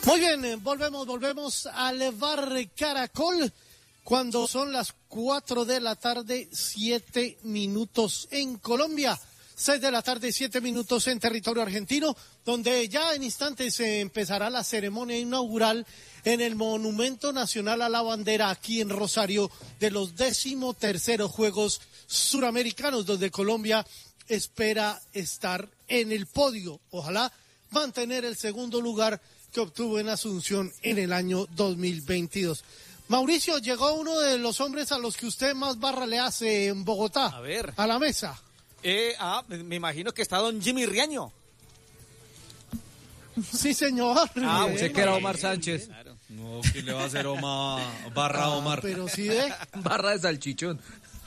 Muy bien, volvemos al Bar Caracol cuando son las 4 de la tarde, 7 minutos en Colombia, 6 de la tarde, 7 minutos en territorio argentino, donde ya en instantes se empezará la ceremonia inaugural en el Monumento Nacional a la Bandera aquí en Rosario de los 13º Juegos Suramericanos, donde Colombia espera estar en el podio. Ojalá mantener el segundo lugar que obtuvo en Asunción en el año 2022. Mauricio, llegó uno de los hombres a los que usted más barra le hace en Bogotá. A ver. A la mesa. Me imagino que está don Jimmy Riaño. Sí, señor. Pensé que era Omar Sánchez. Claro. No, ¿qué le va a hacer barra Omar? Pero sí de... Barra de salchichón.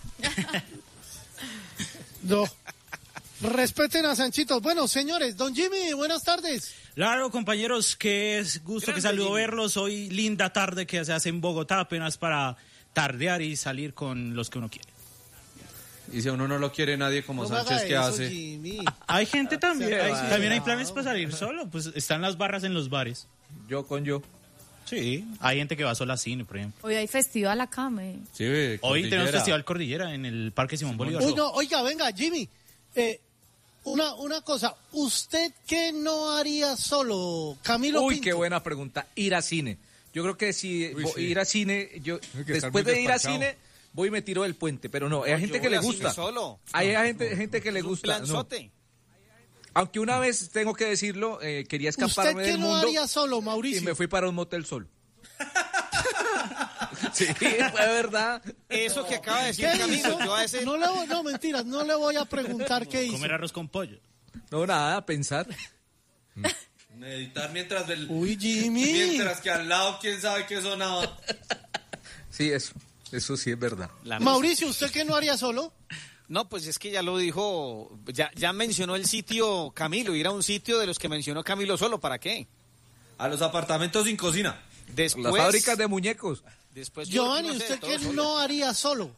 No. Respeten a Sanchitos. Bueno, señores, don Jimmy, buenas tardes. Claro, compañeros, qué gusto, que saludo verlos. Hoy linda tarde que se hace en Bogotá, apenas para tardear y salir con los que uno quiere. Y si a uno no lo quiere nadie como No Sánchez, ¿qué eso, hace? Jimmy. Hay gente también, Sí, también hay planes para salir solo, pues están las barras en los bares. Yo con yo. Sí, hay gente que va sola al cine, por ejemplo. Hoy hay festival acá, Sí, Hoy tenemos Festival Cordillera en el Parque Simón Bolívar. Uy, no, oiga, venga, Jimmy, una cosa, ¿usted qué no haría solo, Camilo Uy, Pinto? qué buena pregunta. Ir a cine. Yo creo que si sí. ir a cine, después de ir a cine, voy y me tiro del puente. Pero no, hay gente que le gusta. Solo. Hay gente que le gusta. No. Planzote. Aunque una vez, tengo que decirlo, quería escaparme ¿Usted qué del no mundo haría solo, Mauricio? y me fui para un motel solo. Sí, fue verdad. Eso que acaba de decir ¿Qué Camilo, hizo? yo a ese... No, mentiras, no le voy a preguntar qué hizo. Comer arroz con pollo. No, nada, pensar. Meditar Uy, Jimmy. mientras que al lado quién sabe qué sonaba. Sí, eso sí es verdad. Mauricio, ¿usted qué no haría solo? No, pues es que ya lo dijo, ya mencionó el sitio Camilo, ir a un sitio de los que mencionó Camilo solo, ¿para qué? A los apartamentos sin cocina. Después, Las fábricas de muñecos. Después, Giovanni, no sé, ¿usted todo qué solo. no haría solo?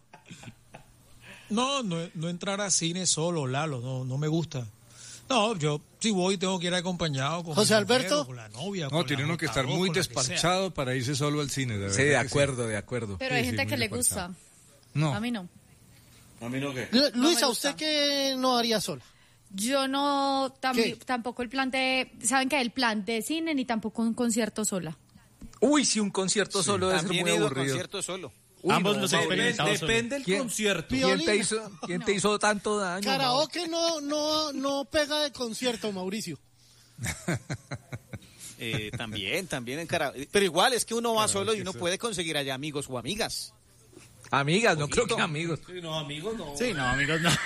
No entrar a cine solo, Lalo, no me gusta. No, yo si voy tengo que ir acompañado con José mi mujer, Alberto. o con la novia. No, con tiene la uno que estar botadora, muy con la que sea. despachado para irse solo al cine, de verdad. Sí, de que acuerdo, de acuerdo. Pero hay Sí, gente muy que le despachado. gusta. No. A mí no. ¿A mí no qué? Luisa, me ¿usted gusta. qué no haría sola? Yo no, ¿Qué? tampoco el plan de, ¿saben qué? El plan de cine ni tampoco un concierto sola. Uy, si un concierto solo debe ser También muy he ido a aburrido. conciertos solo. Uy, Ambos no, los Mauro. experimentados. Depende del ¿Quién? concierto. ¿Quién te hizo tanto daño? Mauro? Karaoke no pega de concierto, Mauricio. También en pero igual es que uno va solo y uno puede conseguir allá amigos o amigas. Amigas, no creo que amigos. Sí, no, amigos no. Sí, no, amigos, no.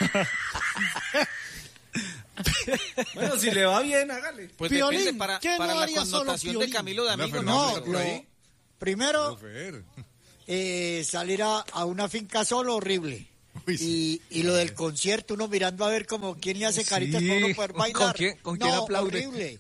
Bueno, si le va bien, hágale. Pues Piolín, depende para ¿qué no la haría solo connotación de Piolín? Camilo de Una amigo. Fernanda No, por ahí. Primero, Fer. salir a una finca solo, horrible. Uy, sí. Y lo del concierto, uno mirando a ver como quién le hace caritas Sí. para uno poder bailar. ¿Con quién No, aplaude? horrible.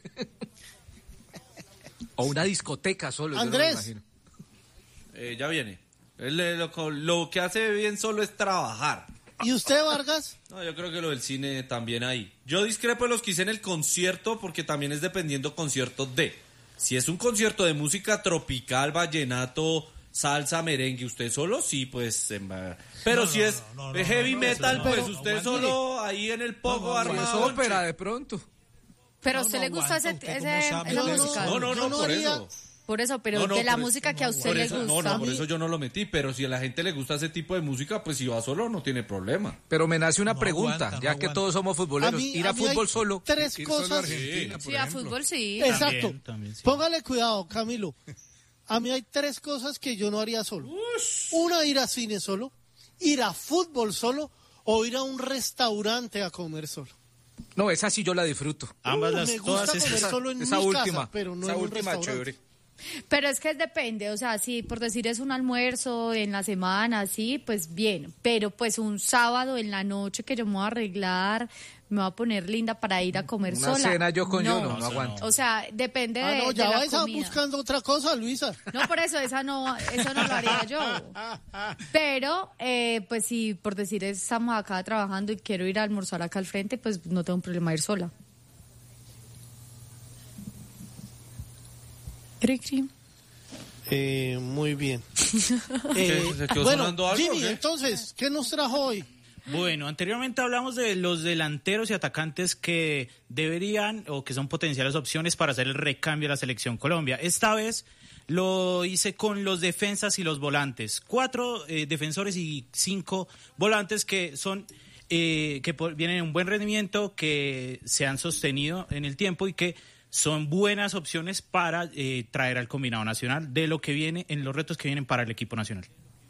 O una discoteca solo. yo no me Andrés. imagino. Ya viene. Él, lo que hace bien solo es trabajar. ¿Y usted, Vargas? No, yo creo que lo del cine también ahí. Yo discrepo de los que hice en el concierto porque también es dependiendo concierto de. Si es un concierto de música tropical, vallenato, salsa, merengue, usted solo, sí, pues... Pero si es heavy metal, no, pues no, usted aguante. solo ahí en el pogo Pues armado. ópera de pronto. Pero a No, usted no le gusta aguanta, usted cómo sabe esa de eso. música. No, Yo no por haría- eso. Por eso, pero No, de la por música eso que a usted Por le eso, gusta. por eso yo no lo metí, pero si a la gente le gusta ese tipo de música, pues si va solo no tiene problema. Pero me nace una No pregunta, aguanta, no ya que aguanta. todos somos futboleros. Ir a fútbol hay solo. tres Ir solo a cosas. Argentina, por Sí, a ejemplo. fútbol sí. Exacto. También, sí. Póngale cuidado, Camilo. A mí hay tres cosas que yo no haría solo. Una, ir a cine solo, ir a fútbol solo o ir a un restaurante a comer solo. No, esa sí yo la disfruto. Ambas Me las gusta todas comer esas. solo en esa mi última, casa, pero no esa en un última restaurante. chévere. Pero es que depende, o sea, si por decir es un almuerzo en la semana, sí, pues bien. Pero pues un sábado en la noche que yo me voy a arreglar, me voy a poner linda para ir a comer Una sola. cena yo con yo no, no aguanto. O sea, depende de, No, ya de la vais comida. buscando otra cosa, Luisa. No, por eso, eso no lo haría yo. Pero, pues si por decir estamos acá trabajando y quiero ir a almorzar acá al frente, pues no tengo un problema ir sola. Cri, cri. Muy bien. ¿Se quedó Bueno, sonando algo, Jimmy, o qué? entonces, ¿qué nos trajo hoy? Bueno, anteriormente hablamos de los delanteros y atacantes que deberían o que son potenciales opciones para hacer el recambio de la selección Colombia. Esta vez lo hice con los defensas y los volantes. 4 defensores y 5 volantes que son vienen en un buen rendimiento, que se han sostenido en el tiempo y que son buenas opciones para traer al combinado nacional de lo que viene en los retos que vienen para el equipo nacional.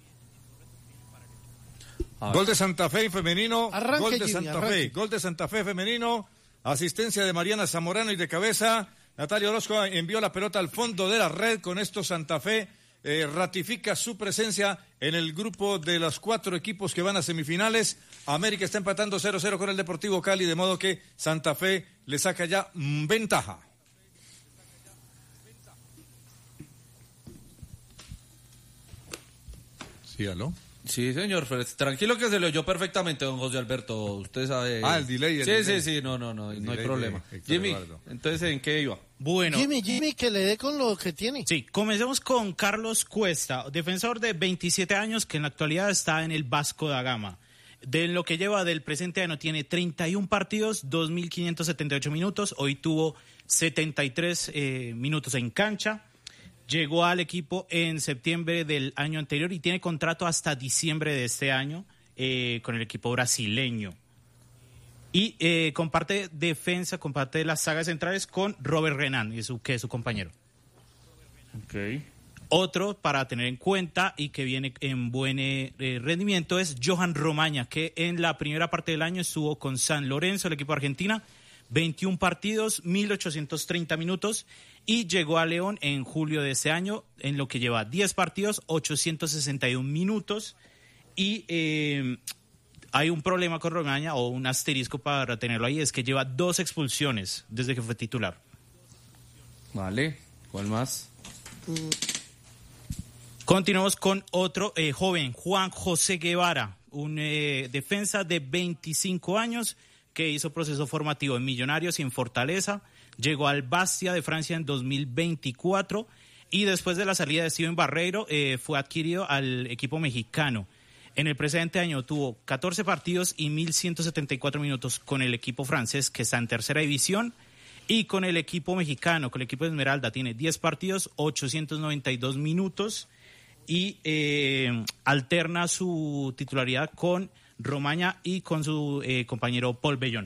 Gol de Santa Fe femenino, Arranque, gol de Jimmy, Santa arranque. Fe, gol de Santa Fe femenino, asistencia de Mariana Zamorano y de cabeza, Natalia Orozco envió la pelota al fondo de la red, con esto Santa Fe ratifica su presencia en el grupo de los 4 equipos que van a semifinales. América está empatando 0-0 con el Deportivo Cali, de modo que Santa Fe le saca ya ventaja. Sí, ¿aló? Sí, señor, tranquilo que se lo oyó perfectamente, don José Alberto. Usted sabe. El delay. Sí, no hay problema. Héctor Jimmy, Eduardo. entonces, ¿en qué iba? Bueno, Jimmy, que le dé con lo que tiene. sí, comencemos con Carlos Cuesta, defensor de 27 años que en la actualidad está en el Vasco da Gama. De lo que lleva del presente año tiene 31 partidos, 2.578 minutos. Hoy tuvo 73 minutos en cancha. Llegó al equipo en septiembre del año anterior y tiene contrato hasta diciembre de este año con el equipo brasileño. Y comparte defensa, comparte las sagas centrales con Robert Renan, que es su compañero. Okay. Otro para tener en cuenta y que viene en buen rendimiento es Johan Romaña, que en la primera parte del año estuvo con San Lorenzo, el equipo de Argentina, 21 partidos, 1.830 minutos, y llegó a León en julio de ese año, en lo que lleva 10 partidos, 861 minutos, y hay un problema con Romaña, o un asterisco para tenerlo ahí, es que lleva 2 expulsiones desde que fue titular. Vale, ¿cuál más? Continuamos con otro joven, Juan José Guevara, un defensa de 25 años que hizo proceso formativo en Millonarios y en Fortaleza. Llegó al Bastia de Francia en 2024 y después de la salida de Steven Barreiro fue adquirido al equipo mexicano. En el presente año tuvo 14 partidos y 1.174 minutos con el equipo francés, que está en tercera división, y con el equipo mexicano, con el equipo de Esmeralda, tiene 10 partidos, 892 minutos, y alterna su titularidad con Romaña y con su compañero Paul Bellón.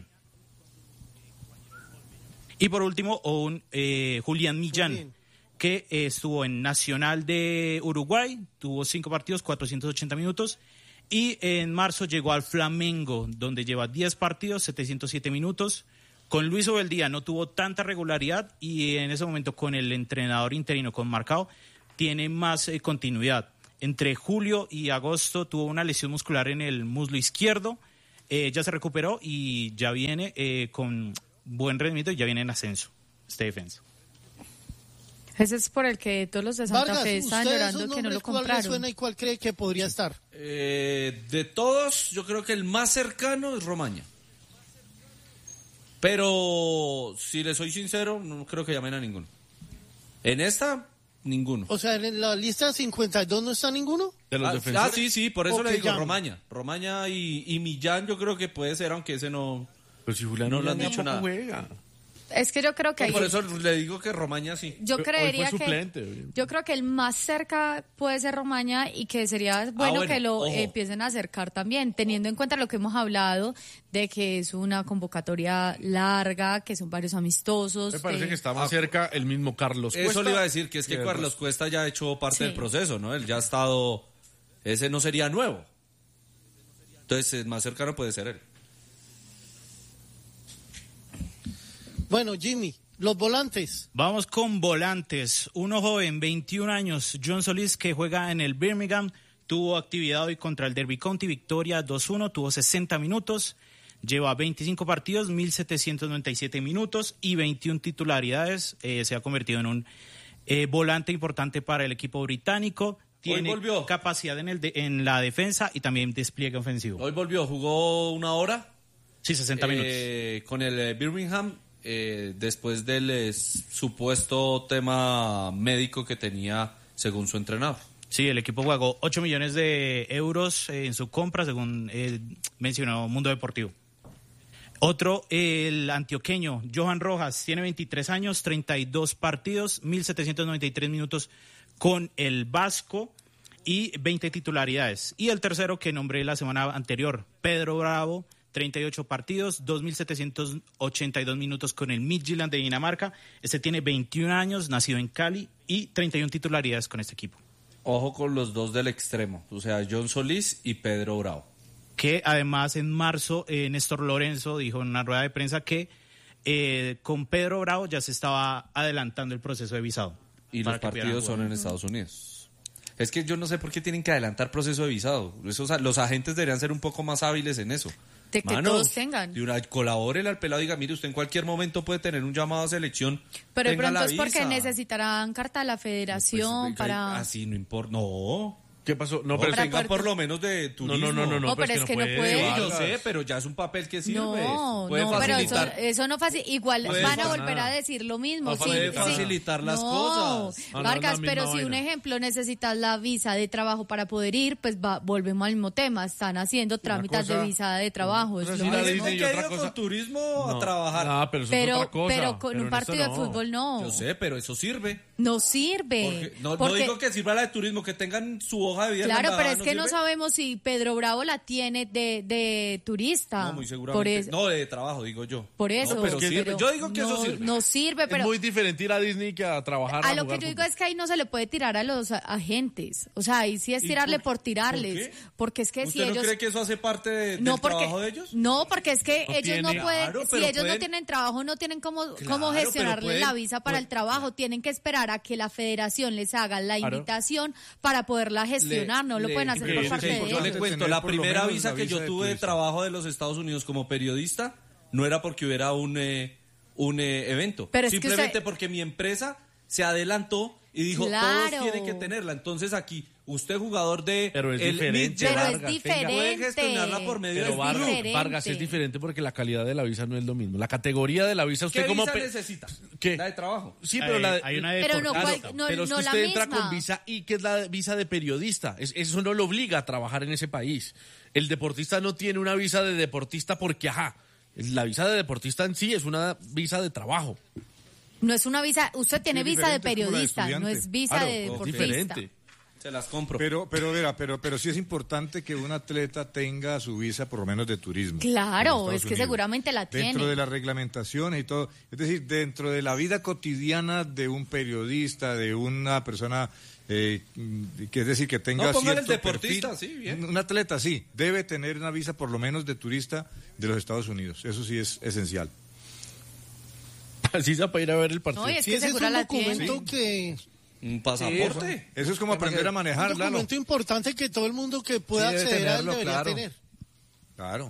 Y por último, Julián Millán, que estuvo en Nacional de Uruguay, tuvo 5 partidos, 480 minutos, y en marzo llegó al Flamengo, donde lleva 10 partidos, 707 minutos. Con Luis Obeldía no tuvo tanta regularidad y en ese momento con el entrenador interino, con Marcao, tiene más continuidad. Entre julio y agosto tuvo una lesión muscular en el muslo izquierdo, ya se recuperó y ya viene con buen rendimiento y ya viene en ascenso este defensa. Ese es por el que todos los de Santa Vargas, Fe estaban llorando que no lo ¿cuál le compraron. suena y cuál cree que podría estar? De todos, yo creo que el más cercano es Romaña. Pero, si le soy sincero, no creo que llamen a ninguno. En esta, ninguno. O sea, en la lista 52 no está ninguno. ¿De los defensores? Sí, por eso O le que digo llamen. Romaña. Romaña y Millán yo creo que puede ser, aunque ese no... Pero si Julián no le han dicho nada. juega. Es que yo creo que Por eso le digo que Romaña sí. yo creería fue que suplente. yo creo que el más cerca puede ser Romaña y que sería bueno que lo ojo. empiecen a acercar también, teniendo en cuenta lo que hemos hablado de que es una convocatoria larga, que son varios amistosos. Me parece que está más cerca el mismo Carlos Cuesta. Eso le iba a decir, que es que Carlos Cuesta ya ha hecho parte Sí. del proceso, ¿no? Él ya ha estado... Ese no sería nuevo. Entonces, el más cercano puede ser él. Bueno, Jimmy, los volantes. Vamos con volantes. Uno joven, 21 años, John Solís, que juega en el Birmingham, tuvo actividad hoy contra el Derby County, victoria 2-1, tuvo 60 minutos, lleva 25 partidos, 1.797 minutos y 21 titularidades. Se ha convertido en un volante importante para el equipo británico. Tiene volvió. capacidad en la defensa y también despliegue ofensivo. Hoy volvió, jugó una hora. Sí, 60 minutos. Con el Birmingham. después del supuesto tema médico que tenía según su entrenador. Sí, el equipo pagó 8 millones de euros en su compra, según mencionó Mundo Deportivo. Otro, el antioqueño, Johan Rojas, tiene 23 años, 32 partidos, 1.793 minutos con el Vasco y 20 titularidades. Y el tercero que nombré la semana anterior, Pedro Bravo, 38 partidos, 2.782 minutos con el Midtjylland de Dinamarca. Este tiene 21 años, nacido en Cali y 31 titularidades con este equipo. Ojo con los dos del extremo, o sea, John Solís y Pedro Bravo. Que además en marzo Néstor Lorenzo dijo en una rueda de prensa que con Pedro Bravo ya se estaba adelantando el proceso de visado. Y los partidos son en Estados Unidos. Es que yo no sé por qué tienen que adelantar proceso de visado. Los agentes deberían ser un poco más hábiles en eso. De que todos tengan. Colabórele al pelado y diga, mire, usted en cualquier momento puede tener un llamado a selección. Pero de pronto es porque necesitarán carta de la federación para... Así no importa, no... ¿Qué pasó? No, pero tenga por lo menos de turismo. No, pero es que no puede. Yo sé, pero ya es un papel que sirve. No, pero eso no facilita. Igual van a volver a decir lo mismo. Puede facilitar las cosas. Vargas, pero si un ejemplo necesitas la visa de trabajo para poder ir, pues volvemos al mismo tema. Están haciendo trámites de visa de trabajo. Es lo mismo. Que ir con turismo a trabajar. Pero eso es otra cosa. Pero con un partido de fútbol no. Yo sé, pero eso sirve. No sirve. No digo que sirva la de turismo, que tengan su hoja de vida. Claro, pero es que no sabemos si Pedro Bravo la tiene de turista. No, muy seguramente. No, de trabajo, digo yo. Por eso. No, pero sirve. Yo digo que eso sirve. No sirve, pero... Es muy diferente ir a Disney que a trabajar. A lo que yo digo es que ahí no se le puede tirar a los agentes. O sea, ahí sí es tirarle por tirarles. ¿Por qué? Porque es que si ellos... ¿Usted no cree que eso hace parte del trabajo de ellos? No, porque es que ellos no pueden... Si ellos no tienen trabajo, no tienen cómo gestionarle la visa para el trabajo. Tienen que esperar a que la federación les haga la invitación para poderla gestionar. No lo pueden hacer por parte de ellos. Yo le cuento, la primera visa que yo tuve de trabajo de los Estados Unidos como periodista no era porque hubiera un evento. Pero simplemente porque mi empresa se adelantó y dijo, todos tienen que tenerla. Entonces aquí, usted jugador de... Pero es diferente. Pero es diferente. Puede gestionarla por medio del club. Vargas, es diferente porque la calidad de la visa no es lo mismo. La categoría de la visa, usted ¿qué como... visa necesita? ¿Qué? La de trabajo. Sí, pero hay una de pero pero es que la usted entra misma. con visa y que es la visa de periodista. Eso no lo obliga a trabajar en ese país. El deportista no tiene una visa de deportista porque, la visa de deportista en sí es una visa de trabajo. No es una visa, usted tiene visa de periodista, no es visa de deportista. Es diferente. Se las compro. Pero sí es importante que un atleta tenga su visa por lo menos de turismo. Claro, es que seguramente la tiene. Dentro de las reglamentaciones y todo. Es decir, dentro de la vida cotidiana de un periodista, de una persona, que es decir, que tenga cierto el deportista, perfil, sí, bien. Un atleta, sí, debe tener una visa por lo menos de turista de los Estados Unidos. Eso sí es esencial. Así se para ir a ver el partido. No, y es Sí, que ese es seguro un la documento tiene. Un pasaporte. Sí, eso es como aprender a manejar, Un documento importante que todo el mundo que pueda Sí, debe acceder a él tenerlo, debería claro. tener. Claro.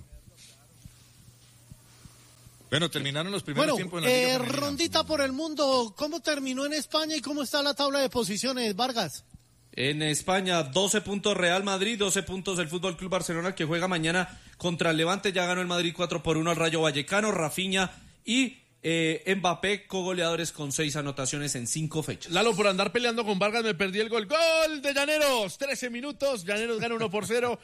Bueno, terminaron los primeros tiempos en la Liga Femenina. Rondita por el mundo. ¿Cómo terminó en España y cómo está la tabla de posiciones, Vargas? En España, 12 puntos Real Madrid, 12 puntos el Fútbol Club Barcelona, que juega mañana contra el Levante. Ya ganó el Madrid 4-1 al Rayo Vallecano. Rafinha y Mbappé, cogoleadores con 6 anotaciones en 5 fechas. Lalo, por andar peleando con Vargas me perdí el gol. ¡Gol de Llaneros! 13 minutos. Llaneros gana 1-0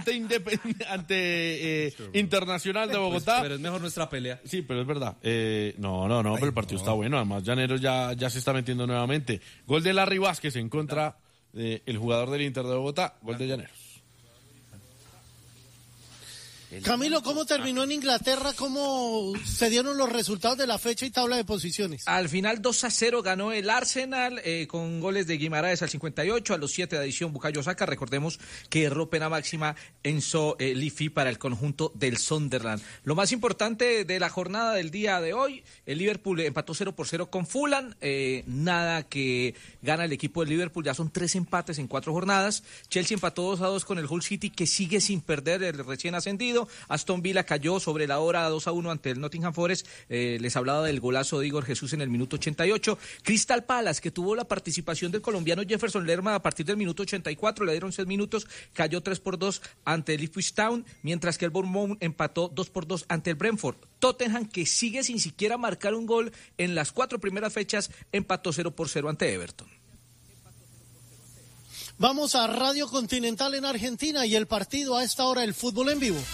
ante Internacional de Bogotá. Pero es mejor nuestra pelea. Sí, pero es verdad. No, pero el partido está bueno. Además, Llaneros ya se está metiendo nuevamente. Gol de Larry Vázquez en contra del jugador del Inter de Bogotá. Gol de Llaneros. Camilo, ¿cómo terminó en Inglaterra? ¿Cómo se dieron los resultados de la fecha y tabla de posiciones? Al final 2-0 ganó el Arsenal con goles de Guimaraes al 58, a los 7 de adición Bukayo Saka. Recordemos que erró pena máxima Enzo Lifi para el conjunto del Sunderland. Lo más importante de la jornada del día de hoy, el Liverpool empató 0-0 con Fulham, nada que gana el equipo del Liverpool, ya son 3 empates en 4 jornadas. Chelsea empató 2-2 con el Hull City, que sigue sin perder, el recién ascendido. 1. Aston Villa cayó sobre la hora 2-1 ante el Nottingham Forest. Les hablaba del golazo de Igor Jesús en el minuto 88. Crystal Palace, que tuvo la participación del colombiano Jefferson Lerma a partir del minuto 84, le dieron 6 minutos, cayó 3-2 ante el Ipswich Town, mientras que el Bournemouth empató 2-2 ante el Brentford. Tottenham, que sigue sin siquiera marcar un gol en las 4 primeras fechas, empató 0-0 ante Everton. Vamos a Radio Continental en Argentina y el partido a esta hora, el fútbol en vivo.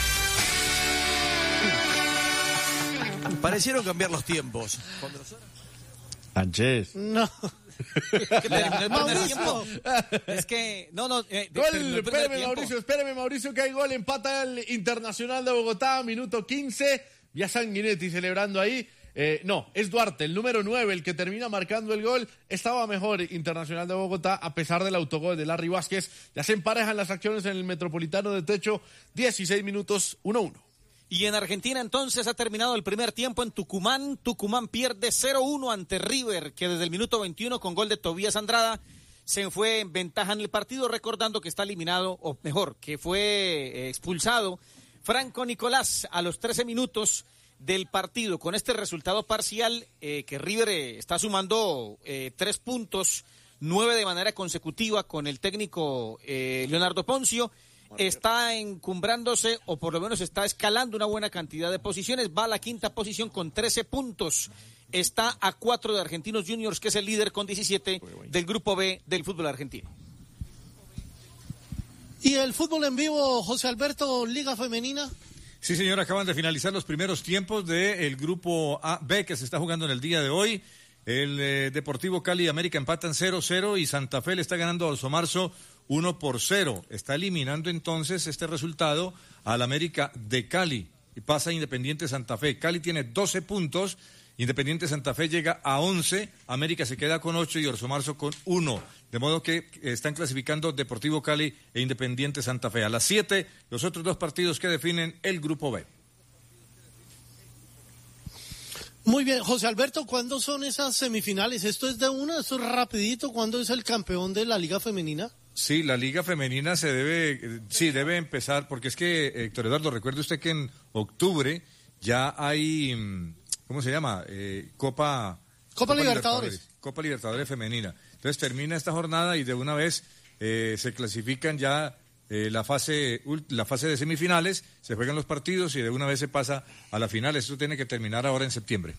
Parecieron cambiar los tiempos. Anches. No. Mauricio. Es que, Espérame, Mauricio, que hay gol, empata el Internacional de Bogotá, minuto 15, ya Sanguinetti celebrando ahí. No, es Duarte, el número 9, el que termina marcando el gol. Estaba mejor Internacional de Bogotá a pesar del autogol de Larry Vázquez. Ya se emparejan las acciones en el Metropolitano de Techo, 16 minutos, 1-1. Y en Argentina entonces ha terminado el primer tiempo en Tucumán. Tucumán pierde 0-1 ante River, que desde el minuto 21 con gol de Tobías Andrada se fue en ventaja en el partido, recordando que está eliminado, o mejor, que fue expulsado Franco Nicolás a los 13 minutos del partido. Con este resultado parcial, que River está sumando 3 puntos, 9 de manera consecutiva con el técnico Leonardo Poncio, está encumbrándose, o por lo menos está escalando una buena cantidad de posiciones, va a la 5ª posición con 13 puntos, está a 4 de Argentinos Juniors, que es el líder con 17 del grupo B del fútbol argentino. ¿Y el fútbol en vivo, José Alberto, Liga Femenina? Sí, señor, acaban de finalizar los primeros tiempos del grupo B que se está jugando en el día de hoy. El Deportivo Cali y América empatan 0-0 y Santa Fe le está ganando a Alzo Marzo 1-0. Está eliminando entonces este resultado al América de Cali y pasa a Independiente Santa Fe. Cali tiene 12 puntos, Independiente Santa Fe llega a 11, América se queda con 8 y Alzo Marzo con 1. De modo que están clasificando Deportivo Cali e Independiente Santa Fe. A las 7, los otros 2 partidos que definen el grupo B. Muy bien, José Alberto, ¿cuándo son esas semifinales? ¿Esto es de una? ¿Esto es rapidito? ¿Cuándo es el campeón de la Liga Femenina? Sí, la Liga Femenina debe empezar, porque es que, Héctor Eduardo, recuerde usted que en octubre ya hay, ¿cómo se llama? Copa Libertadores. Copa Libertadores Femenina. Entonces termina esta jornada y de una vez se clasifican ya la fase de semifinales, se juegan los partidos y de una vez se pasa a la final. Esto tiene que terminar ahora en septiembre.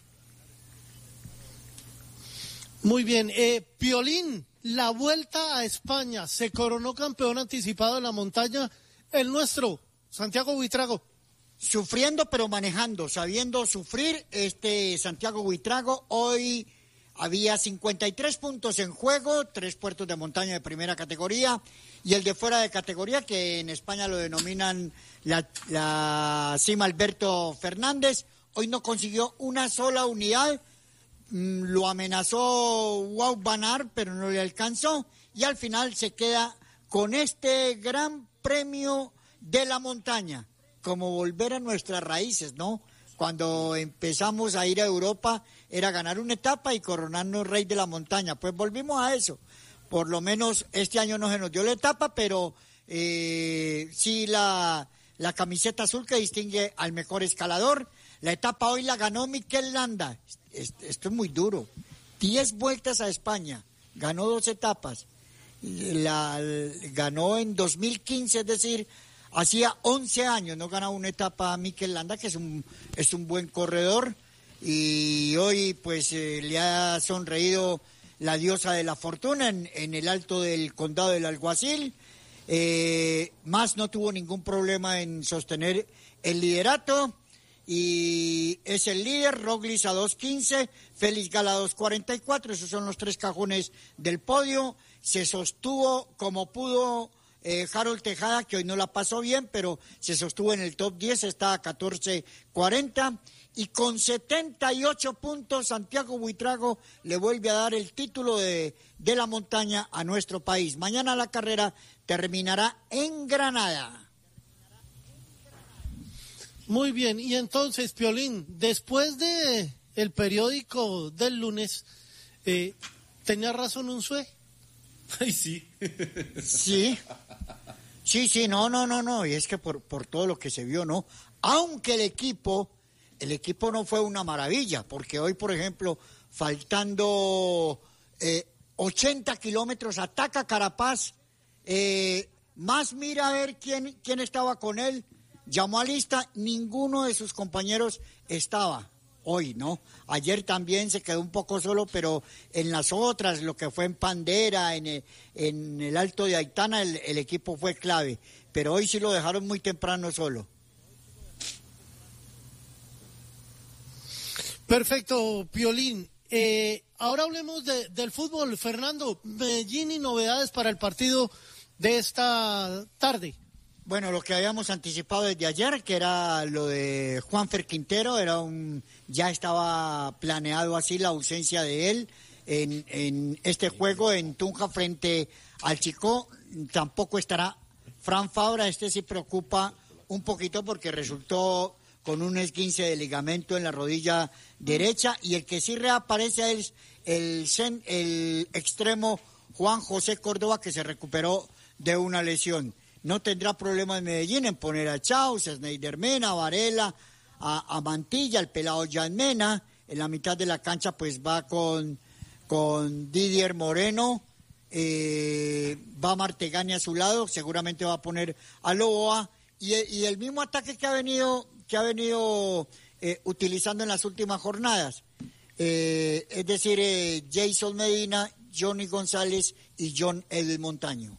Muy bien. Piolín, la vuelta a España, se coronó campeón anticipado en la montaña el nuestro, Santiago Buitrago. Sufriendo pero manejando, sabiendo sufrir, Santiago Buitrago hoy... Había 53 puntos en juego, 3 puertos de montaña de primera categoría y el de fuera de categoría, que en España lo denominan la cima Alberto Fernández. Hoy no consiguió una sola unidad, lo amenazó Wout van Aert, pero no le alcanzó y al final se queda con este gran premio de la montaña, como volver a nuestras raíces, ¿no? Cuando empezamos a ir a Europa era ganar una etapa y coronarnos rey de la montaña. Pues volvimos a eso. Por lo menos este año no se nos dio la etapa, pero sí la camiseta azul que distingue al mejor escalador. La etapa hoy la ganó Mikel Landa. Esto es muy duro. 10 vueltas a España. Ganó 2 etapas. Ganó en 2015, es decir... Hacía 11 años no ganaba una etapa a Mikel Landa, que es un buen corredor, y hoy pues le ha sonreído la diosa de la fortuna en el alto del condado del Alguacil. Más no tuvo ningún problema en sostener el liderato y es el líder. Roglic a 2.15, Félix Gala a 2.44, esos son los 3 cajones del podio. Se sostuvo como pudo Harold Tejada, que hoy no la pasó bien, pero se sostuvo en el top 10, está a 14.40 y con 78 puntos Santiago Buitrago le vuelve a dar el título de la montaña a nuestro país. Mañana la carrera terminará en Granada. Muy bien, y entonces, Piolín, después de el periódico del lunes, ¿tenía razón Unzué? Ay, sí. Sí. Sí, no, y es que por todo lo que se vio, ¿no? Aunque el equipo no fue una maravilla, porque hoy, por ejemplo, faltando 80 kilómetros, ataca Carapaz, más mira a ver quién estaba con él, llamó a lista, ninguno de sus compañeros estaba hoy, ¿no? Ayer también se quedó un poco solo, pero en las otras, lo que fue en Pandera, en el Alto de Aitana, el equipo fue clave, pero hoy sí lo dejaron muy temprano solo. Perfecto, Piolín. Ahora hablemos del fútbol. Fernando, Medellín y novedades para el partido de esta tarde. Bueno, lo que habíamos anticipado desde ayer, que era lo de Juanfer Quintero, ya estaba planeado así la ausencia de él en este juego en Tunja frente al Chicó. Tampoco estará Fran Fabra, este sí preocupa un poquito porque resultó con un esguince de ligamento en la rodilla derecha, y el que sí reaparece es el extremo Juan José Córdoba, que se recuperó de una lesión. No tendrá problema en Medellín en poner a Chaus, a Sneider Mena, a Varela, a Mantilla, al pelado Jan Mena. En la mitad de la cancha pues va con Didier Moreno, va Martegani a su lado, seguramente va a poner a Loboa, y el mismo ataque que ha venido utilizando en las últimas jornadas. Es decir, Jason Medina, Johnny González y John Edel Montaño.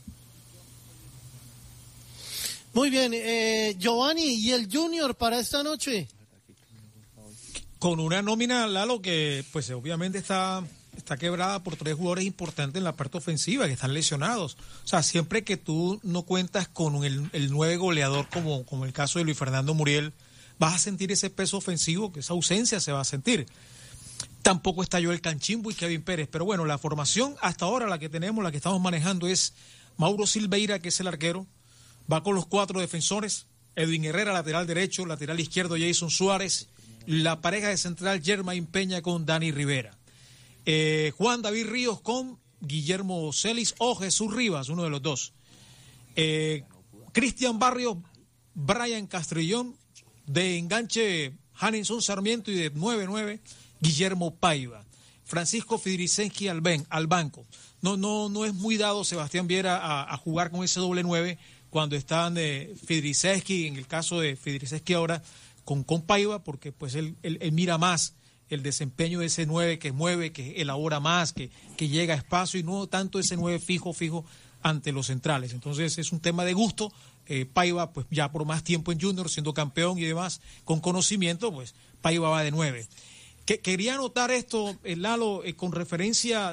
Muy bien, Giovanni, ¿y el Junior para esta noche? Con una nómina, Lalo, que pues obviamente está quebrada por 3 jugadores importantes en la parte ofensiva que están lesionados. O sea, siempre que tú no cuentas con el 9 goleador como el caso de Luis Fernando Muriel, vas a sentir ese peso ofensivo, que esa ausencia se va a sentir. Tampoco está Joel Canchimbo y Kevin Pérez, pero bueno, la formación hasta ahora, la que tenemos, la que estamos manejando es Mauro Silveira, que es el arquero, va con los 4 defensores, Edwin Herrera, lateral derecho, lateral izquierdo Jason Suárez, la pareja de central Germain Peña con Dani Rivera. Juan David Ríos con Guillermo Celis o Jesús Rivas, uno de los dos. Cristian Barrios, Brian Castrillón, de enganche Hanninson Sarmiento, y de 9-9 Guillermo Paiva. Francisco Fidricenski al banco. No es muy dado Sebastián Viera a jugar con ese doble 9 cuando están Fidricenski, en el caso de Fidricenski ahora con Paiva, porque pues él mira más el desempeño de ese 9 que mueve, que elabora más, que llega a espacio, y no tanto ese 9 fijo ante los centrales. Entonces es un tema de gusto. Paiva, pues ya por más tiempo en Junior, siendo campeón y demás, con conocimiento, pues Paiva va de 9. Quería anotar esto, Lalo, con referencia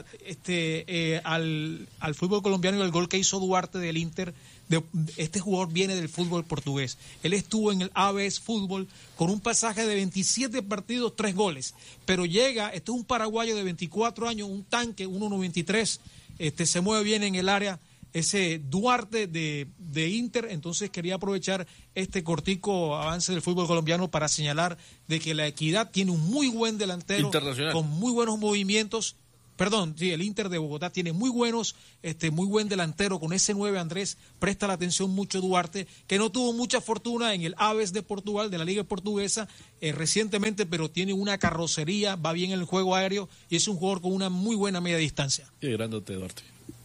al fútbol colombiano y al gol que hizo Duarte del Inter. Este jugador viene del fútbol portugués. Él estuvo en el AVS Fútbol con un pasaje de 27 partidos, 3 goles. Pero llega, este es un paraguayo de 24 años, un tanque, 1.93, se mueve bien en el área, ese Duarte de Inter. Entonces quería aprovechar este cortico avance del fútbol colombiano para señalar de que la Equidad tiene un muy buen delantero con muy buenos movimientos. Perdón, sí, el Inter de Bogotá tiene muy buen delantero con ese 9, Andrés. Presta la atención mucho Duarte, que no tuvo mucha fortuna en el Aves de Portugal, de la Liga Portuguesa, recientemente, pero tiene una carrocería, va bien en el juego aéreo y es un jugador con una muy buena media distancia. Qué grandote, Duarte.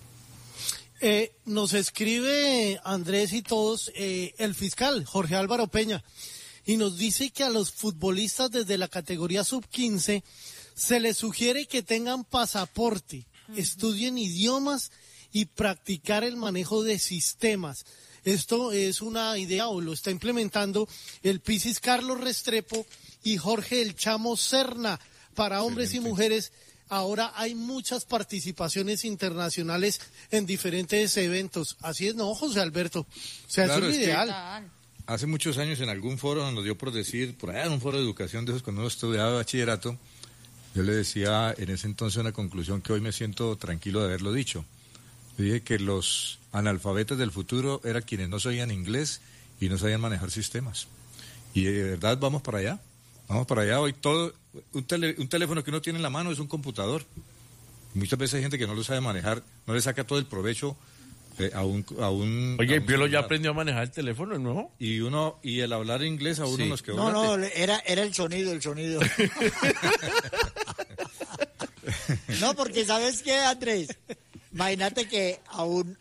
Nos escribe Andrés y todos el fiscal Jorge Álvaro Peña, y nos dice que a los futbolistas desde la categoría sub-15 se les sugiere que tengan pasaporte, estudien idiomas y practicar el manejo de sistemas. Esto es una idea, o lo está implementando el Pisis Carlos Restrepo y Jorge El Chamo Serna. Para hombres y mujeres, ahora hay muchas participaciones internacionales en diferentes eventos. Así es, ¿no, José Alberto? O sea, claro, es un ideal. Hace muchos años en algún foro nos dio por decir, por allá en un foro de educación de esos cuando uno estudiaba bachillerato, yo le decía en ese entonces una conclusión que hoy me siento tranquilo de haberlo dicho. Le dije que los analfabetos del futuro eran quienes no sabían inglés y no sabían manejar sistemas. Y de verdad vamos para allá. Vamos para allá. Hoy todo, un teléfono que uno tiene en la mano es un computador. Muchas veces hay gente que no lo sabe manejar, no le saca todo el provecho Oye, el Piolo ya aprendió a manejar el teléfono, ¿no? Y el hablar inglés a uno nos quedó. No, era el sonido. No, porque ¿sabes qué, Andrés? Imagínate que a un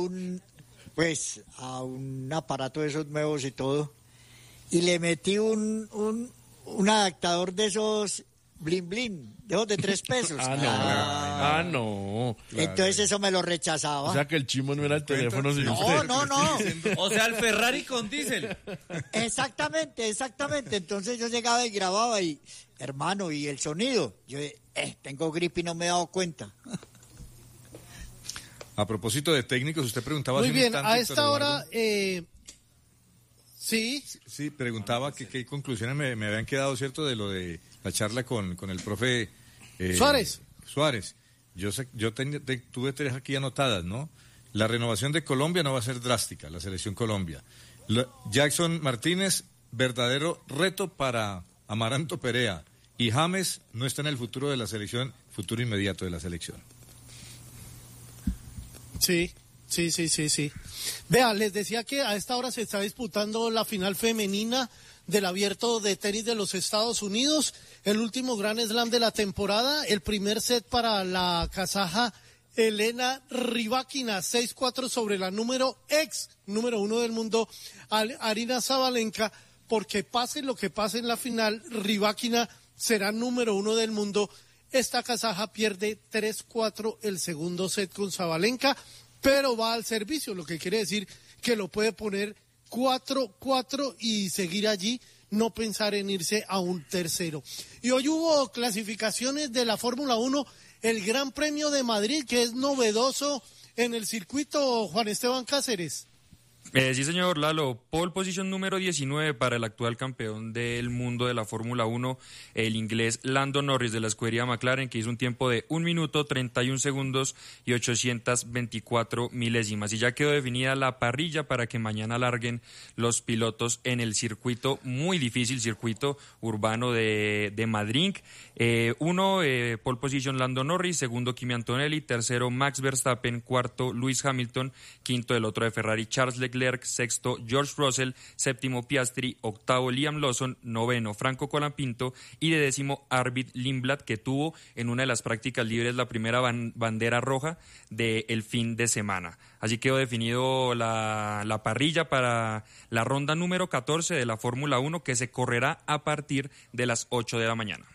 aparato de esos nuevos y todo, y le metí un adaptador de esos blin blin, de esos de 3 pesos. No. Entonces eso me lo rechazaba. O sea que el chimo no era el teléfono, sino usted. No. O sea, el Ferrari con diésel. Exactamente. Entonces yo llegaba y grababa y, hermano, ¿y el sonido? Yo, tengo gripe y no me he dado cuenta. A propósito de técnicos, usted preguntaba... Muy bien, a esta hora... Sí, preguntaba que qué conclusiones me habían quedado, ¿cierto? De lo de la charla con el profe... Suárez. Yo tuve 3 aquí anotadas, ¿no? La renovación de Colombia no va a ser drástica, la selección Colombia. Jackson Martínez, verdadero reto para Amaranto Perea. Y James no está en el futuro de la selección, futuro inmediato de la selección. Sí. Vea, les decía que a esta hora se está disputando la final femenina del Abierto de Tenis de los Estados Unidos, el último Grand Slam de la temporada, el primer set para la kazaja Elena Rybakina, 6-4 sobre la número 1 del mundo, Aryna Sabalenka, porque pase lo que pase en la final, Rybakina será número 1 del mundo. Esta kazaja pierde 3-4 el segundo set con Sabalenka, pero va al servicio, lo que quiere decir que lo puede poner 4-4 y seguir allí, no pensar en irse a un tercero. Y hoy hubo clasificaciones de la Fórmula 1, el Gran Premio de Madrid, que es novedoso en el circuito, Juan Esteban Cáceres. Sí, señor Lalo, pole position número 19 para el actual campeón del mundo de la Fórmula 1, el inglés Lando Norris de la escudería McLaren, que hizo un tiempo de 1 minuto 31 segundos y 824 milésimas. Y ya quedó definida la parrilla para que mañana larguen los pilotos en el circuito, muy difícil circuito urbano de Madrid. Pole position Lando Norris, segundo Kimi Antonelli, tercero Max Verstappen, cuarto Lewis Hamilton, quinto el otro de Ferrari Charles Leclerc, sexto George Russell, séptimo Piastri, octavo Liam Lawson, noveno Franco Colapinto y de décimo Arvid Lindblad, que tuvo en una de las prácticas libres la primera bandera roja del fin de semana. Así quedó definido la parrilla para la ronda número 14 de la Fórmula 1, que se correrá a partir de las 8 de la mañana.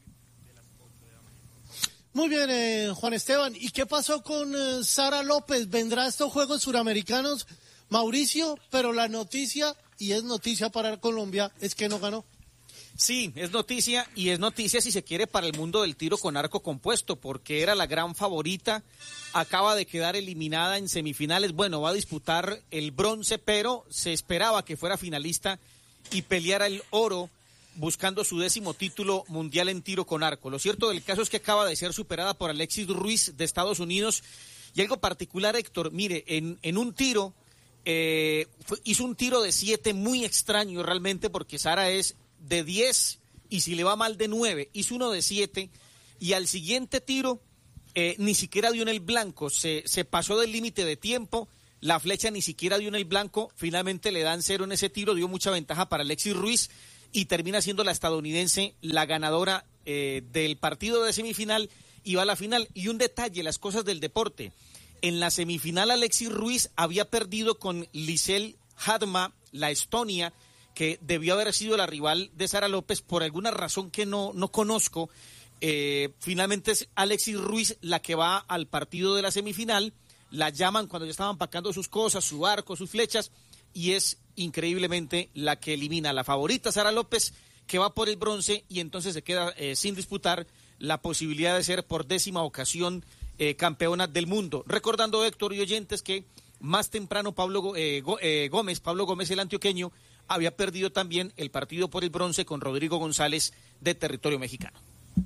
Muy bien, Juan Esteban. ¿Y qué pasó con Sara López? ¿Vendrá a estos Juegos Suramericanos, Mauricio? Pero la noticia, y es noticia para Colombia, es que no ganó. Sí, es noticia, y es noticia si se quiere para el mundo del tiro con arco compuesto, porque era la gran favorita, acaba de quedar eliminada en semifinales. Bueno, va a disputar el bronce, pero se esperaba que fuera finalista y peleara el oro, buscando su 10º título mundial en tiro con arco. Lo cierto del caso es que acaba de ser superada por Alexis Ruiz de Estados Unidos. Y algo particular, Héctor, mire, en un tiro, hizo un tiro de 7 muy extraño realmente, porque Sara es de 10 y si le va mal de 9, hizo uno de 7 y al siguiente tiro ni siquiera dio en el blanco, se pasó del límite de tiempo, la flecha ni siquiera dio en el blanco, finalmente le dan 0 en ese tiro, dio mucha ventaja para Alexis Ruiz y termina siendo la estadounidense la ganadora del partido de semifinal y va a la final. Y un detalle, las cosas del deporte. En la semifinal Alexis Ruiz había perdido con Lisel Hadma, la Estonia, que debió haber sido la rival de Sara López por alguna razón que no conozco. Finalmente es Alexis Ruiz la que va al partido de la semifinal, la llaman cuando ya estaban empacando sus cosas, su arco, sus flechas, y es increíblemente la que elimina a la favorita Sara López, que va por el bronce y entonces se queda sin disputar la posibilidad de ser por 10ª ocasión campeona del mundo. Recordando, Héctor y oyentes, que más temprano Pablo Gómez, el antioqueño, había perdido también el partido por el bronce con Rodrigo González de territorio mexicano.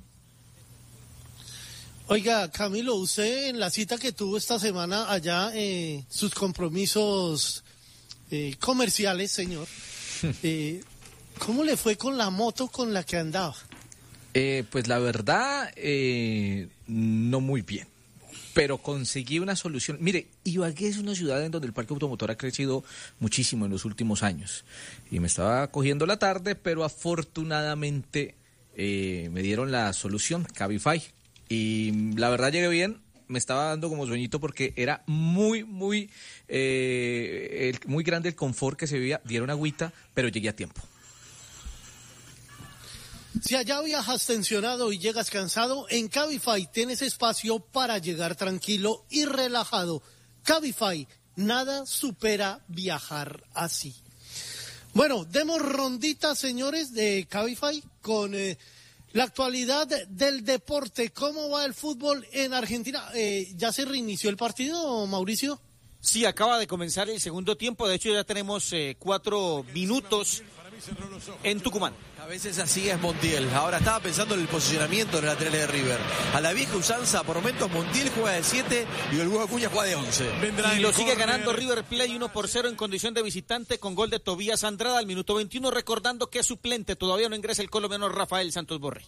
Oiga, Camilo, usted en la cita que tuvo esta semana allá, sus compromisos comerciales, señor, ¿cómo le fue con la moto con la que andaba? Pues la verdad, no muy bien. pero conseguí una solución. Mire, Ibagué es una ciudad en donde el parque automotor ha crecido muchísimo en los últimos años. Y me estaba cogiendo la tarde, pero afortunadamente me dieron la solución, Cabify. Y la verdad llegué bien, me estaba dando como sueñito porque era muy grande el confort que se vivía. Dieron agüita, pero llegué a tiempo. Si allá viajas tensionado y llegas cansado, en Cabify tienes espacio para llegar tranquilo y relajado. Cabify, nada supera viajar así. Bueno, demos rondita, señores, de Cabify con la actualidad del deporte. ¿Cómo va el fútbol en Argentina? ¿Ya se reinició el partido, Mauricio? Sí, acaba de comenzar el segundo tiempo. De hecho, ya tenemos 4 minutos en Tucumán. A veces así es Montiel. Ahora estaba pensando en el posicionamiento de los laterales de River. A la vieja usanza, por momentos Montiel juega de 7 y el Hugo Acuña juega de 11. Y lo sigue ganando River Plate 1-0 en condición de visitante con gol de Tobías Andrada al minuto 21, recordando que es suplente. Todavía no ingresa el colombiano Rafael Santos Borré.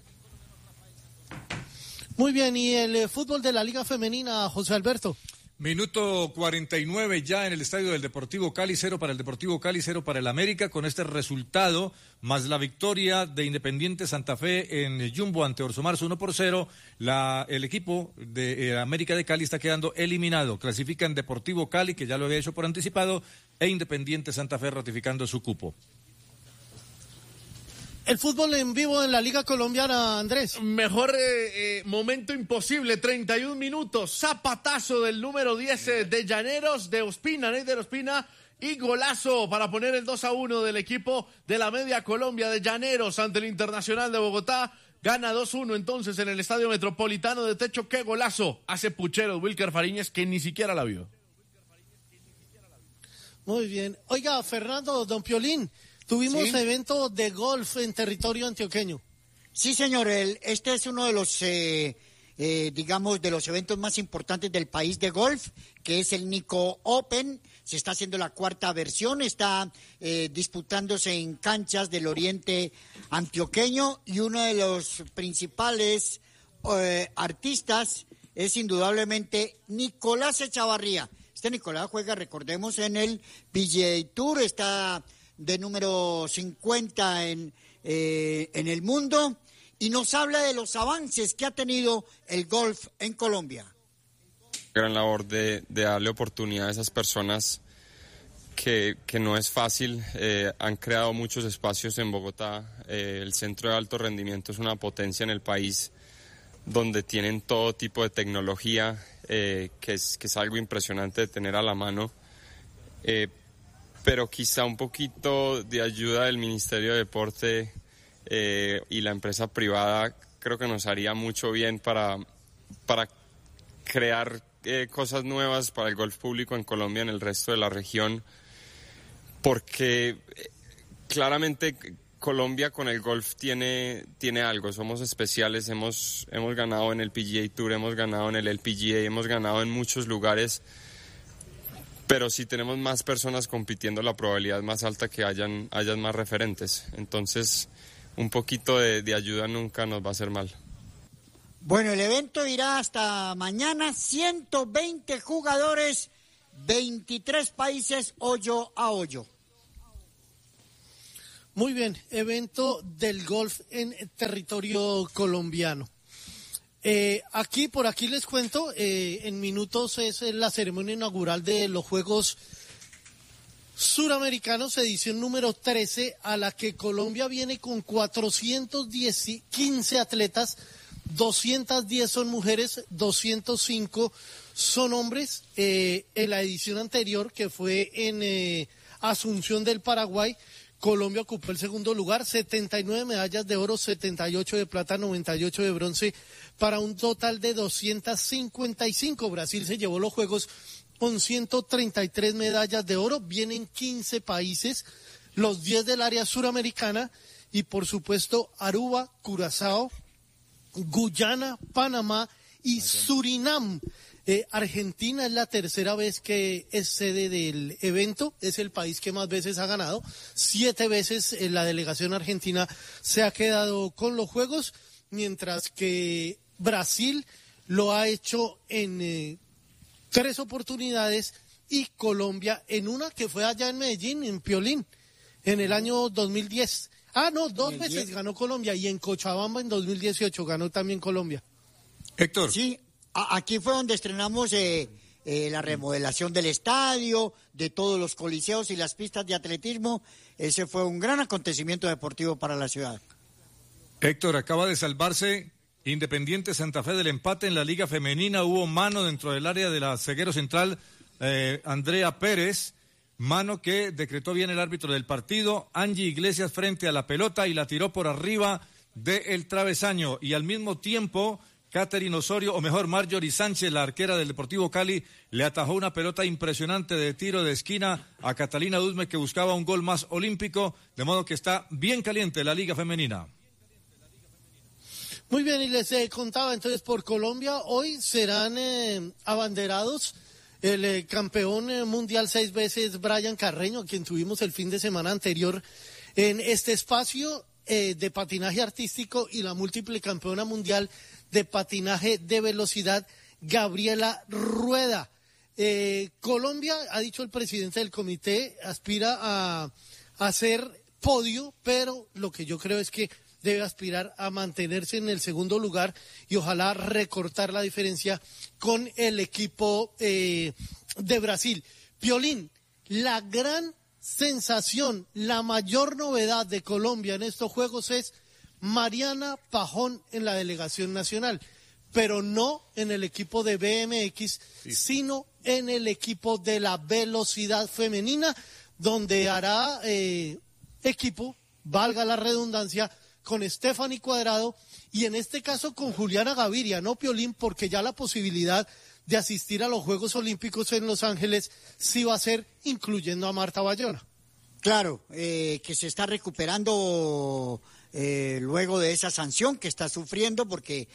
Muy bien, y el fútbol de la Liga Femenina, José Alberto. Minuto 49 ya en el estadio del Deportivo Cali, 0 para el Deportivo Cali, 0 para el América. Con este resultado, más la victoria de Independiente Santa Fe en Jumbo ante Orso Marzo 1-0, el equipo de América de Cali está quedando eliminado. Clasifican Deportivo Cali, que ya lo había hecho por anticipado, e Independiente Santa Fe ratificando su cupo. El fútbol en vivo en la Liga Colombiana, Andrés. Mejor momento imposible, 31 minutos, zapatazo del número 10 de Llaneros, de Ospina, Neider Ospina, y golazo para poner el 2-1 del equipo de la Media Colombia de Llaneros ante el Internacional de Bogotá. Gana 2-1 entonces en el Estadio Metropolitano de Techo. ¡Qué golazo! Hace puchero Wilker Fariñez, que ni siquiera la vio. Muy bien. Oiga, Fernando, don Piolín, tuvimos evento de golf en territorio antioqueño. Sí, señor. Este es uno de los, digamos, de los eventos más importantes del país de golf, que es el Nico Open. Se está haciendo la 4ª versión, está disputándose en canchas del oriente antioqueño, y uno de los principales artistas es indudablemente Nicolás Echavarría. Este Nicolás juega, recordemos, en el PGA Tour, está de número 50 en el mundo, y nos habla de los avances que ha tenido el golf en Colombia. Gran labor de darle oportunidad a esas personas que no es fácil. Han creado muchos espacios en Bogotá. El centro de alto rendimiento es una potencia en el país, donde tienen todo tipo de tecnología, que es algo impresionante de tener a la mano. Pero quizá un poquito de ayuda del Ministerio de Deporte y la empresa privada creo que nos haría mucho bien para crear cosas nuevas para el golf público en Colombia, en el resto de la región, porque claramente Colombia con el golf tiene algo. Somos especiales, hemos ganado en el PGA Tour, hemos ganado en el LPGA, hemos ganado en muchos lugares. Pero si tenemos más personas compitiendo, la probabilidad es más alta que hayan más referentes. Entonces, un poquito de ayuda nunca nos va a hacer mal. Bueno, el evento irá hasta mañana. 120 jugadores, 23 países, hoyo a hoyo. Muy bien, evento del golf en territorio colombiano. Por aquí les cuento, en minutos es la ceremonia inaugural de los Juegos Suramericanos, edición número 13, a la que Colombia viene con 415 atletas, 210 son mujeres, 205 son hombres. En la edición anterior, que fue en Asunción del Paraguay, Colombia ocupó el segundo lugar, 79 medallas de oro, 78 de plata, 98 de bronce, para un total de 255. Brasil se llevó los Juegos con 133 medallas de oro. Vienen 15 países, los 10 del área suramericana, y por supuesto Aruba, Curazao, Guyana, Panamá y Surinam. Argentina es la tercera vez que es sede del evento, es el país que más veces ha ganado. 7 veces la delegación argentina se ha quedado con los Juegos, mientras que Brasil lo ha hecho en 3 oportunidades y Colombia en una que fue allá en Medellín, en Piolín, en el año 2010. Dos veces ganó Colombia y en Cochabamba en 2018 ganó también Colombia. Héctor. Sí, aquí fue donde estrenamos la remodelación del estadio, de todos los coliseos y las pistas de atletismo. Ese fue un gran acontecimiento deportivo para la ciudad. Héctor, acaba de salvarse Independiente Santa Fe del empate en la Liga Femenina. Hubo mano dentro del área de la zaguero central, Andrea Pérez, mano que decretó bien el árbitro del partido. Angie Iglesias frente a la pelota y la tiró por arriba del travesaño. Y al mismo tiempo, Catherine Osorio, o mejor, Marjorie Sánchez, la arquera del Deportivo Cali, le atajó una pelota impresionante de tiro de esquina a Catalina Duzme, que buscaba un gol más olímpico, de modo que está bien caliente la Liga Femenina. Muy bien, y les contaba entonces por Colombia, hoy serán abanderados el campeón mundial 6 veces, Brian Carreño, a quien tuvimos el fin de semana anterior en este espacio de patinaje artístico, y la múltiple campeona mundial de patinaje de velocidad, Gabriela Rueda. Colombia, ha dicho el presidente del comité, aspira a hacer podio, pero lo que yo creo es que debe aspirar a mantenerse en el segundo lugar y ojalá recortar la diferencia con el equipo de Brasil. Piolín, la gran sensación, la mayor novedad de Colombia en estos Juegos es Mariana Pajón en la delegación nacional, pero no en el equipo de BMX, sino en el equipo de la velocidad femenina, donde hará equipo, valga la redundancia, con Stephanie Cuadrado y en este caso con Juliana Gaviria, no Piolín, porque ya la posibilidad de asistir a los Juegos Olímpicos en Los Ángeles sí va a ser incluyendo a Marta Bayona. Claro, que se está recuperando luego de esa sanción que está sufriendo porque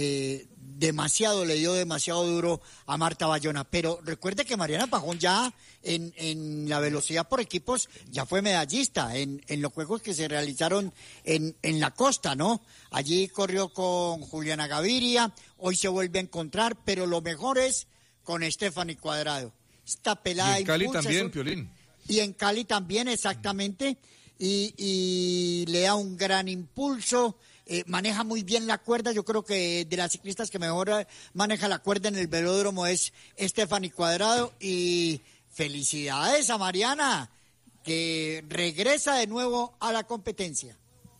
le dio demasiado duro a Marta Bayona. Pero recuerde que Mariana Pajón ya en la velocidad por equipos ya fue medallista en los juegos que se realizaron en la costa, ¿no? Allí corrió con Juliana Gaviria, hoy se vuelve a encontrar, pero lo mejor es con Stephanie Cuadrado. Esta pelada y en Cali impulsa también, Piolín. Y en Cali también, exactamente. Y le da un gran impulso, maneja muy bien la cuerda. Yo creo que de las ciclistas que mejor maneja la cuerda en el velódromo es Stephanie Cuadrado. Y felicidades a Mariana, que regresa de nuevo a la competencia.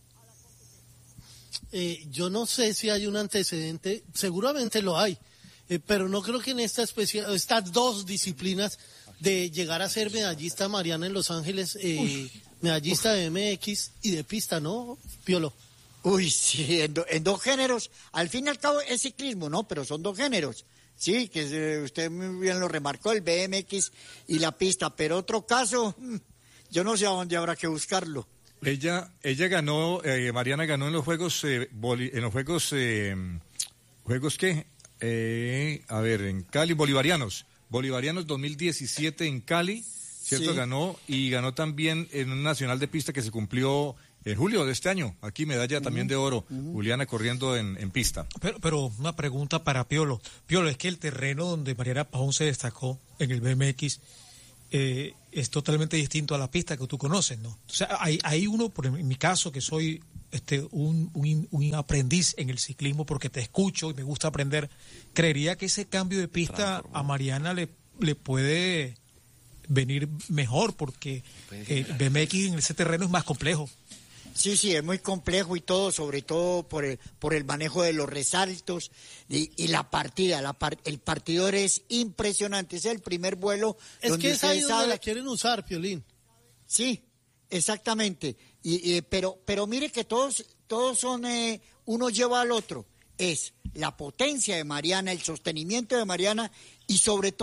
Yo no sé si hay un antecedente, seguramente lo hay, pero no creo que en estas 2 disciplinas de llegar a ser medallista Mariana en Los Ángeles, medallista de MX y de pista, ¿no, Piolo? Uy, sí, en 2 géneros. Al fin y al cabo es ciclismo, ¿no? Pero son 2 géneros. Sí, que usted muy bien lo remarcó, el BMX y la pista. Pero otro caso, yo no sé a dónde habrá que buscarlo. Ella ganó, Mariana ganó en los Juegos, ¿Juegos qué? En Cali, Bolivarianos 2017 en Cali, ¿cierto? Sí. Ganó también en un nacional de pista que se cumplió en julio de este año. Aquí medalla también de oro, Juliana corriendo en pista. Pero una pregunta para Piolo. Piolo, es que el terreno donde Mariana Pajón se destacó en el BMX es totalmente distinto a la pista que tú conoces, ¿no? O sea, hay uno, en mi caso, que soy un aprendiz en el ciclismo porque te escucho y me gusta aprender, creería que ese cambio de pista a Mariana le puede venir mejor porque el BMX en ese terreno es más complejo. Sí, es muy complejo y todo, sobre todo por el manejo de los resaltos y la partida. El partidor es impresionante, es el primer vuelo. Es que es ahí donde la quieren usar, Piolín. Sí, exactamente. Pero mire que todos son, uno lleva al otro. Es la potencia de Mariana, el sostenimiento de Mariana y sobre todo